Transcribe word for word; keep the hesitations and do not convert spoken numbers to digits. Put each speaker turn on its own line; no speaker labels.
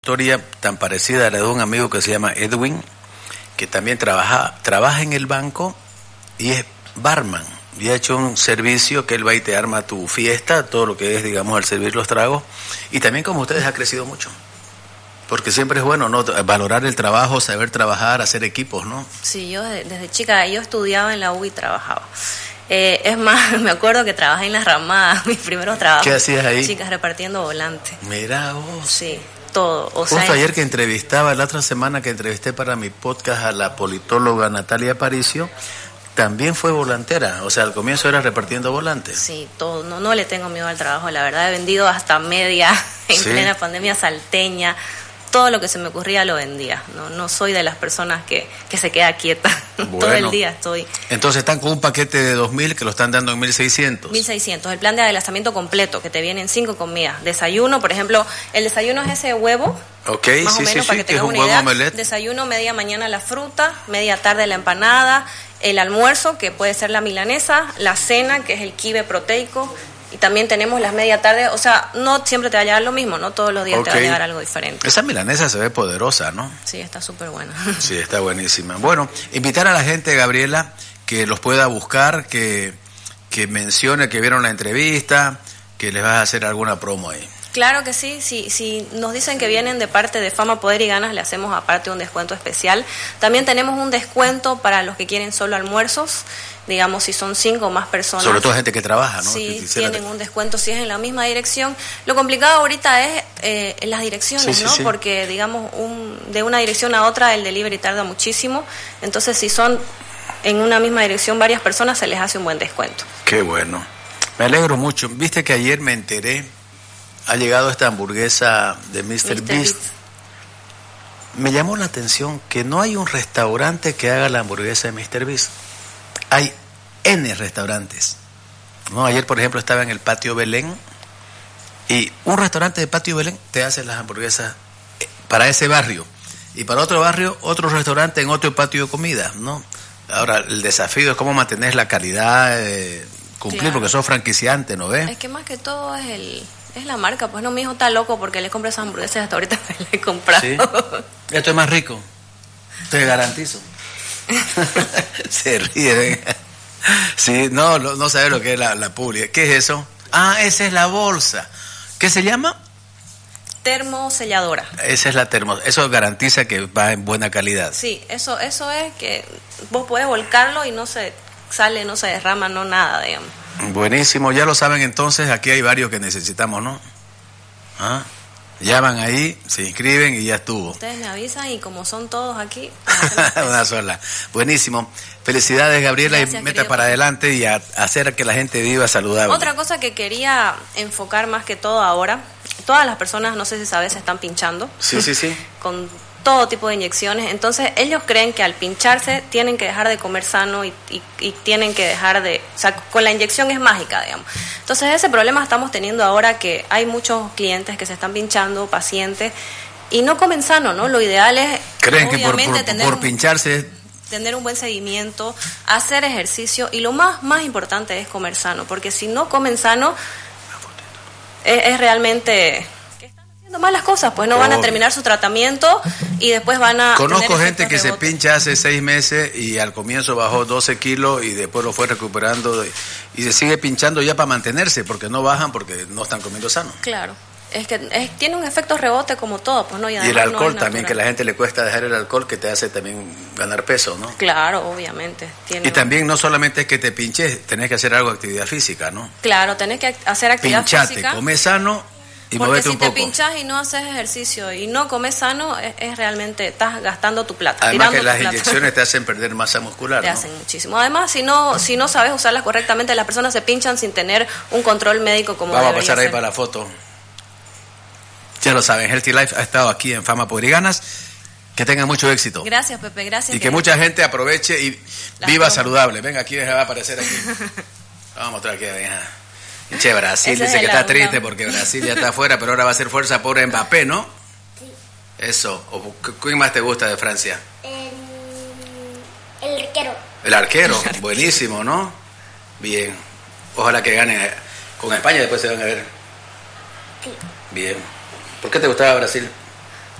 Historia tan parecida a la de un amigo que se llama Edwin, que también trabaja, trabaja en el banco y es barman. Y ha hecho un servicio que él va y te arma tu fiesta, todo lo que es, digamos, al servir los tragos. Y también como ustedes ha crecido mucho. Porque siempre es bueno, ¿no? Valorar el trabajo, saber trabajar, hacer equipos, ¿no?
Sí, yo desde, desde chica, yo estudiaba en la U y trabajaba. Eh, es más, me acuerdo que trabajé en las ramadas, mis primeros trabajos.
¿Qué hacías ahí?
Chicas, repartiendo volantes.
Mirá vos.
Sí, todo. O
Justo
sea,
ayer que entrevistaba, la otra semana que entrevisté para mi podcast a la politóloga Natalia Aparicio, también fue volantera. O sea, al comienzo era repartiendo volantes.
Sí, todo. No, no le tengo miedo al trabajo, la verdad. He vendido hasta media en
¿Sí?
plena pandemia salteña. Todo lo que se me ocurría lo vendía. No, no soy de las personas que, que se queda quieta.
Bueno,
todo el día estoy.
Entonces están con un paquete de dos mil que lo están dando en mil seiscientos.
mil seiscientos. El plan de adelgazamiento completo, que te vienen cinco comidas. Desayuno, por ejemplo, el desayuno es ese huevo.
Ok,
más
sí,
o menos,
sí,
para
sí,
que
que es
tengas
un
una
buen
idea.
omelette.
Desayuno, media mañana la fruta, media tarde la empanada, el almuerzo, que puede ser la milanesa, la cena, que es el quibe proteico. Y también tenemos las media tarde, o sea, no siempre te va a llegar lo mismo, no todos los días
Okay.
te va a llegar algo diferente.
Esa milanesa se ve poderosa, ¿no?
Sí, está súper buena.
Sí, está buenísima. Bueno, invitar a la gente, Gabriela, que los pueda buscar, que, que mencione que vieron la entrevista, que les vas a hacer alguna promo ahí.
Claro que sí, si, si nos dicen que vienen de parte de Fama, Poder y Ganas, le hacemos aparte un descuento especial. También tenemos un descuento para los que quieren solo almuerzos, digamos si son cinco o más personas.
Sobre todo gente que trabaja, ¿no?
Sí,
Que
tienen un descuento si es en la misma dirección. Lo complicado ahorita es eh, en las direcciones,
sí, sí,
¿no?
Sí.
Porque, digamos, un, de una dirección a otra el delivery tarda muchísimo. Entonces, si son en una misma dirección varias personas, se les hace un buen descuento.
Qué bueno. Me alegro mucho. Viste que ayer me enteré, ha llegado esta hamburguesa de míster
míster
Beast.
Beast.
Me llamó la atención que no hay un restaurante que haga la hamburguesa de míster Beast. Hay N restaurantes. No, ayer, por ejemplo, estaba en el Patio Belén y un restaurante de Patio Belén te hace las hamburguesas para ese barrio. Y para otro barrio, otro restaurante en otro patio de comida, ¿no? Ahora, el desafío es cómo mantener la calidad, eh, cumplir,
Claro.
porque sos franquiciante, ¿no ves?
Es que más que todo es el es la marca. Pues no, mi hijo está loco porque le compra esas hamburguesas, hasta ahorita me las he comprado.
Sí. Esto es más rico, te garantizo. Se ríe, venga. Sí, no, no, no sabe lo que es la, la publi. ¿Qué es eso? Ah, esa es la bolsa. ¿Qué se llama?
Termoselladora.
Esa es la termo. Eso garantiza que va en buena calidad.
Sí, eso eso es que vos podés volcarlo y no se sale, no se derrama, no nada, digamos.
Buenísimo, ya lo saben entonces, aquí hay varios que necesitamos, ¿no? ¿Ah? Llaman ahí, se inscriben y ya estuvo.
Ustedes me avisan y como son todos aquí...
Una sola. Buenísimo. Felicidades, Gabriela,
Gracias,
y meta
querido.
para adelante y a hacer que la gente viva saludable.
Otra cosa que quería enfocar más que todo ahora, todas las personas, no sé si sabes, se están pinchando.
Sí, sí, sí.
Con todo tipo de inyecciones. Entonces ellos creen que al pincharse tienen que dejar de comer sano y, y, y tienen que dejar de... O sea, con la inyección es mágica, digamos. Entonces ese problema estamos teniendo ahora, que hay muchos clientes que se están pinchando, pacientes, y no comen sano, ¿no? Lo ideal es...
Creen que por,
obviamente,
por,
tener
por
un-
pincharse...
tener un buen seguimiento, hacer ejercicio, y lo más, más importante es comer sano, porque si no comen sano, es, es realmente que están haciendo malas cosas, pues no van a
Obvio.
terminar su tratamiento y después van a...
Conozco
tener
gente
efectos
que se
rebotes.
pincha hace seis meses y al comienzo bajó doce kilos y después lo fue recuperando y, y se sigue pinchando ya para mantenerse, porque no bajan, porque no están comiendo sano.
Claro, es que es- tiene un efecto rebote como todo, pues no. Y,
Y el
además no
alcohol
es
también, que
natural.
la gente le cuesta dejar el alcohol, que te hace también ganar peso, ¿no?
Claro, obviamente. Tiene
Y también no solamente es que te pinches, tenés que hacer algo de actividad física, ¿no?
Claro, tenés que hacer actividad
Pinchate,
física.
come sano y
Porque
movete
si
un
te
poco.
pinchas y no haces ejercicio y no comes sano, es, es realmente, estás gastando tu plata.
Además
tirando
que
tu
las
plata.
inyecciones te hacen perder masa muscular,
Te
¿no?
hacen muchísimo. Además, si no si no sabes usarlas correctamente, las personas se pinchan sin tener un control médico como
Vamos a
debería
pasar ahí
ser.
para la foto. Ya lo saben, Healthy Life ha estado aquí en Fama, Poder y Ganas. Que tengan mucho éxito.
Gracias, Pepe, gracias.
Y que
querido.
mucha gente aproveche y
Las
viva
promos.
saludable. Venga, aquí va a aparecer aquí. Vamos a mostrar aquí. Venga. Che, Brasil
Ese es
dice que
el
está
aula.
triste porque Brasil ya está afuera, pero ahora va a ser fuerza por Mbappé, ¿no?
Sí.
Eso. ¿O ¿Quién más te gusta de Francia?
El, el arquero.
El arquero. Buenísimo, ¿no? Bien. Ojalá que gane con España, después se van a ver.
Sí.
Bien. ¿Por qué te gustaba Brasil?